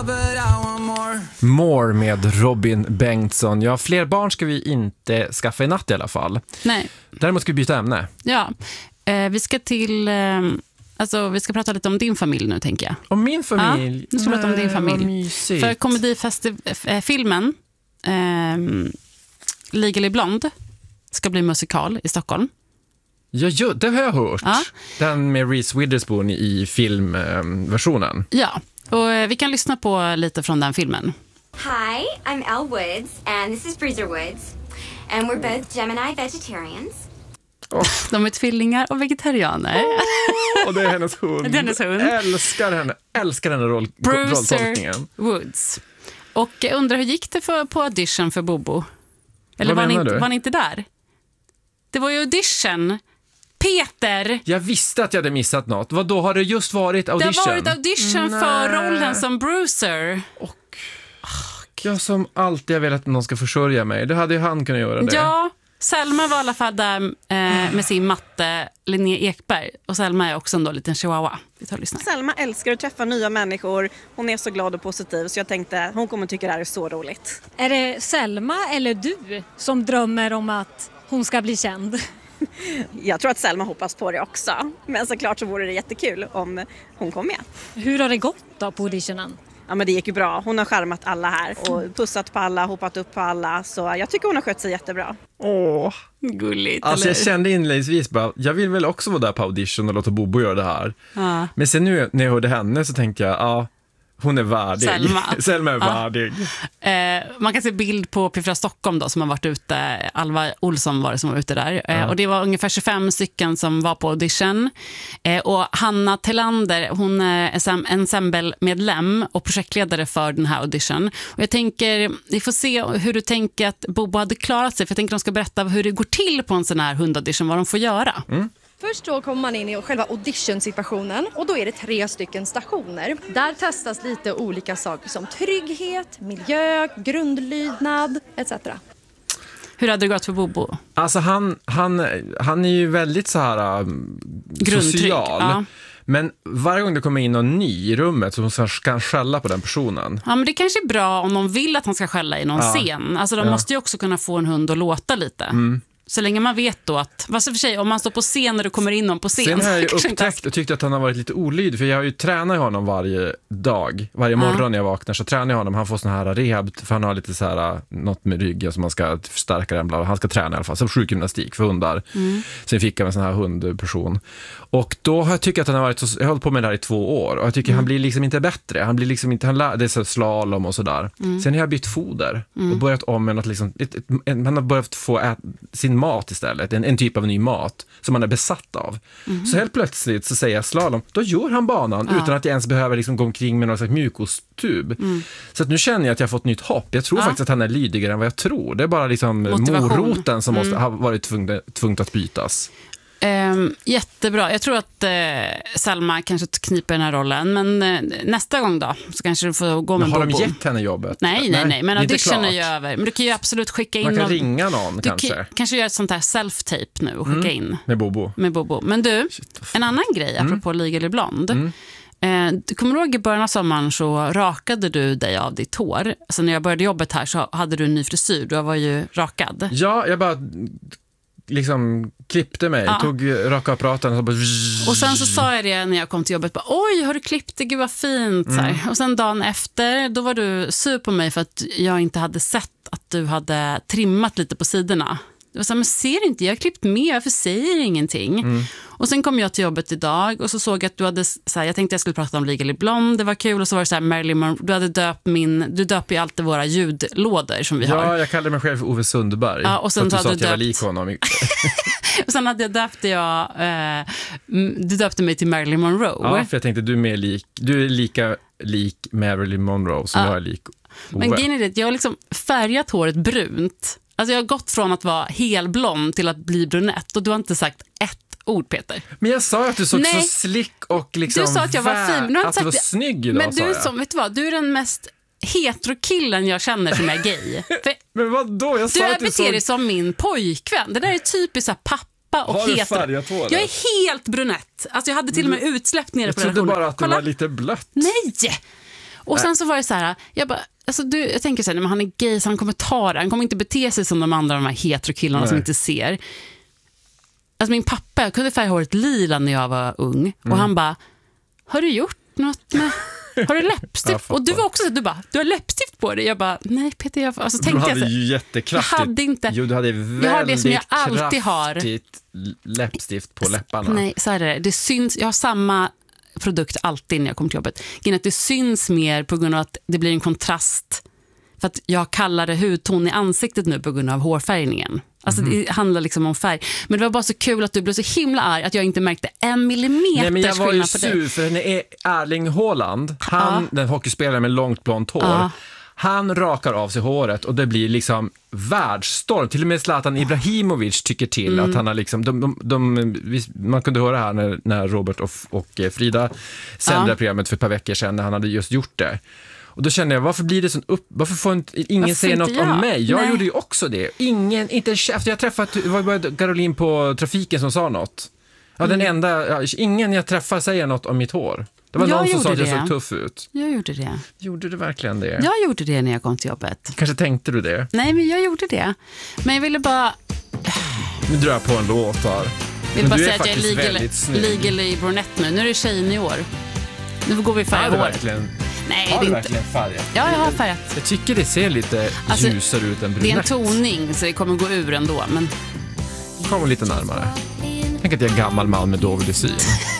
More med Robin Bengtsson. Ja, fler barn ska vi inte skaffa i natt i alla fall. Nej. Däremot ska vi byta ämne. Ja, vi ska till... vi ska prata lite om din familj nu, tänker jag. Om min familj? Ja, nu ska vi prata om din familj. För komedifilmen Legally Blonde ska bli musikal i Stockholm. Ja, det har jag hört. Ja. Den med Reese Witherspoon i filmversionen. Ja, och vi kan lyssna på lite från den filmen. Hi, I'm Elle Woods, and this is Breezer Woods. And we're both Gemini vegetarians. De är tvillingar och vegetarianer. Och det är hennes hund. Det är hennes hund. Älskar den rolltolkningen. Woods. Och jag undrar, hur gick det på audition för Bobo? Eller var ni inte där? Det var ju audition. Peter! Jag visste att jag hade missat något. Vad då har det just varit audition? Det har varit audition för rollen som Bruiser. Och jag som alltid har velat att någon ska försörja mig. Det hade ju han kunnat göra det. Ja, Selma var i alla fall där med sin matte Linnea Ekberg. Och Selma är också en liten chihuahua. Vi tar och lyssnar. Selma älskar att träffa nya människor. Hon är så glad och positiv, så jag tänkte hon kommer tycka det här är så roligt. Är det Selma eller du som drömmer om att hon ska bli känd? Jag tror att Selma hoppas på det också. Men såklart så vore det jättekul om hon kom med. Hur har det gått då på auditionen? Ja, men det gick ju bra. Hon har skärmat alla här och pussat på alla, hoppat upp på alla. Så jag tycker hon har skött sig jättebra. Åh, gulligt. alltså jag kände inledningsvis bara, jag vill väl också vara där på audition och låta Bobo göra det här. Ja. Men sen nu när jag hörde henne så tänkte jag, ja, hon är värdig. Selma är värdig. Man kan se bild på P4 Stockholm då, som har varit ute. Alva Olsson var det som var ute där. Och det var ungefär 25 stycken som var på audition. Och Hanna Tillander, hon är ensemble-medlem och projektledare för den här audition. Och jag tänker, vi får se hur du tänker att Bobo hade klarat sig. För jag tänker att de ska berätta hur det går till på en sån här hundaudition, vad de får göra. Först då kommer man in i själva audition-situationen och då är det 3 stycken stationer. Där testas lite olika saker som trygghet, miljö, grundlydnad etc. Hur hade det gått för Bobo? Alltså han är ju väldigt så här social. Ja. Men varje gång det kommer in någon ny i rummet så ska han skälla på den personen. Ja, men det kanske är bra om de vill att han ska skälla i någon scen. Alltså de måste ju också kunna få en hund att låta lite. Så länge man vet då att, vad för sig, om man står på scen när du kommer in någon på scen. Sen har jag ju upptäckt och tyckt att han har varit lite olydig. För jag har ju tränat honom varje dag. Varje morgon när jag vaknar så tränar jag honom. Han får sån här rehab, för han har lite så här, något med ryggen som man ska förstärka den. Han ska träna i alla fall, så sjukgymnastik för hundar. Sen fick jag en sån här hundperson. Och då har jag tyckt att han har varit så, jag har hållit på med det här i 2 år. Och jag tycker han blir liksom inte bättre. Han blir liksom inte, han lärde sig slalom och sådär. Sen har jag bytt foder och börjat om med något liksom, han har börjat få sin mat istället, en typ av ny mat som man är besatt av. Så helt plötsligt så säger jag slalom, då gör han banan utan att jag ens behöver liksom gå omkring med någon slags mjukostub. Så att nu känner jag att jag har fått nytt hopp. Jag tror faktiskt att han är lydigare än vad jag tror. Det är bara liksom moroten som måste ha varit tvunget att bytas. Jättebra. Jag tror att Selma kanske kniper den här rollen, men nästa gång då så kanske du får gå med Bobo. Har de gett henne jobbet? Nej, men audition är ju över. Men du kan ju absolut skicka in. Man kan ringa någon kanske. Du kanske göra ett sånt här self-tape nu och skicka in. Med Bobo. Men du, en annan grej apropå Legally Blonde. Du kommer ihåg i början av sommaren så rakade du dig av ditt hår. Alltså när jag började jobbet här så hade du en ny frisyr. Du var ju rakad. Ja, jag bara liksom klippte mig, tog rakapparaten och och sen så sa jag det när jag kom till jobbet, bara, oj, har du klippt det? Gud vad fint. Så här. Och sen dagen efter, då var du sur på mig för att jag inte hade sett att du hade trimmat lite på sidorna. Det var så här, men ser inte, jag har klippt med, varför säger ingenting? Och sen kom jag till jobbet idag och så såg jag att du hade, så här, jag tänkte jag skulle prata om Legally Blonde, det var kul, och så var det så här, Marilyn Monroe, du hade du döper ju alltid våra ljudlådor som vi har. Ja, jag kallade mig själv för Ove Sundberg. Ja, och sen så att du sa att jag var lik honom. Och sen du döpte mig till Marilyn Monroe. Ja, för jag tänkte du är lika lik Marilyn Monroe som jag är lik Ove. Men grejen är det, jag har liksom färgat håret brunt. Alltså jag har gått från att vara helblond till att bli brunett, och du har inte sagt ett ord, Peter. Men jag sa att du såg så slick och liksom du sa att jag var fin. Att du var snygg idag. Men du som, vet du vad, du är den mest heterokillen jag känner som är gay. Men vadå? Jag sa du att du beter dig som min pojkvän. Det där är typiskt så här pappa och hetero. Jag är helt brunett. Alltså jag hade till och med utsläppt nere på redaktionen. Jag trodde bara att det var lite blött. Nej! Och sen så var det så här, jag tänker så här, men han är gay så han kommer ta det. Han kommer inte bete sig som de andra, de här heterokillarna som inte ser. Alltså min pappa, jag kunde färga håret lila när jag var ung. Och han bara, har du gjort något med... Har du läppstift? Och du var också så, du har läppstift på dig. Jag bara, nej Peter, alltså tänkte jag ju jättekraftigt. Jag hade inte. Jo, du hade väldigt jag alltid kraftigt läppstift på läpparna. Nej, så är det. Det syns, jag har samma produkt alltid när jag kommer till jobbet. Det syns mer på grund av att det blir en kontrast. För att jag kallar det hudton i ansiktet nu på grund av hårfärgningen. Alltså det handlar liksom om färg. Men det var bara så kul att du blev så himla arg att jag inte märkte 1 millimeter. Nej, men jag var ju sur dig. för när Erling Haaland, den hockeyspelaren med långt blont hår, han rakar av sig håret och det blir liksom världsstorm. Till och med Zlatan Ibrahimovic tycker till att han har liksom, man kunde höra här när Robert och Frida sände programmet för ett par veckor sedan när han hade just gjort det. Och då kände jag, varför blir det sån varför får ingen säga något om mig? Jag gjorde ju också det. Efter jag träffat, det var bara Caroline på trafiken som sa något. Ja, den enda, ingen jag träffar säger något om mitt hår. Det var någon som sa att jag såg tuff ut. Jag gjorde det. Gjorde du verkligen det? Jag gjorde det när jag kom till jobbet. Kanske tänkte du det? Nej, men jag gjorde det. Men jag ville bara... Nu drar jag på en låt här. Jag vill bara säga att jag är legally brunette nu. Nu är det tjejen i år. Nu går vi färga håret. Nej, har du verkligen färgat? Ja, jag har färgat. Jag tycker det ser lite ljusare ut än brunett. Det är en toning så det kommer gå ur ändå. Men... Kom lite närmare. Tänk att jag är en gammal man med dålig syn.